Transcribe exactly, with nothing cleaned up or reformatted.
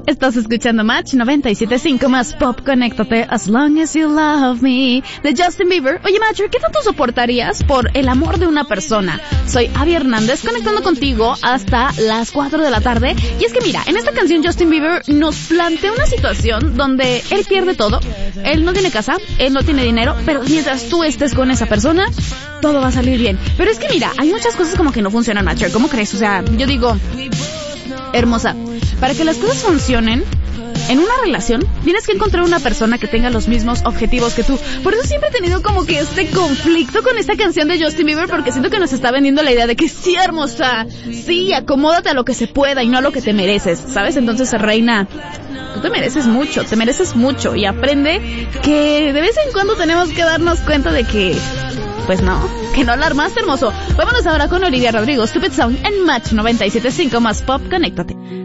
Estás escuchando Match noventa y siete punto cinco más Pop, conéctate, As Long As You Love Me, de Justin Bieber. Oye, Matcher, ¿qué tanto soportarías por el amor de una persona? Soy Abby Hernández, conectando contigo hasta las cuatro de la tarde. Y es que mira, en esta canción Justin Bieber nos plantea una situación donde él pierde todo. Él no tiene casa, él no tiene dinero, pero mientras tú estés con esa persona, todo va a salir bien. Pero es que mira, hay muchas cosas como que no funcionan, Matcher. ¿Cómo crees? O sea, yo digo, hermosa, para que las cosas funcionen en una relación, tienes que encontrar una persona que tenga los mismos objetivos que tú. Por eso siempre he tenido como que este conflicto con esta canción de Justin Bieber, porque siento que nos está vendiendo la idea de que sí, hermosa, sí, acomódate a lo que se pueda y no a lo que te mereces, ¿sabes? Entonces, reina, tú te mereces mucho, te mereces mucho, y aprende que de vez en cuando tenemos que darnos cuenta de que, pues no, que no la armaste, hermoso. Vámonos ahora con Olivia Rodrigo, Stupid Song, en Match noventa y siete punto cinco más Pop, conéctate.